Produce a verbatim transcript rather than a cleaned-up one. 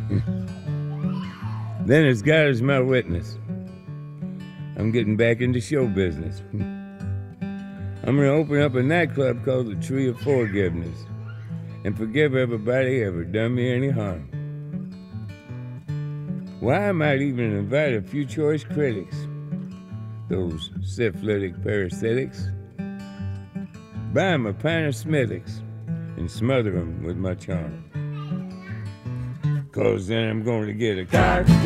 Then as God is my witness, I'm getting back into show business. I'm gonna open up a nightclub called the Tree of Forgiveness and forgive everybody ever done me any harm. Why, I might even invite a few choice critics, those syphilitic parasitics, buy 'em a pint of Smithwick's and smother 'em with my charm. Cause then I'm going to get a cocktail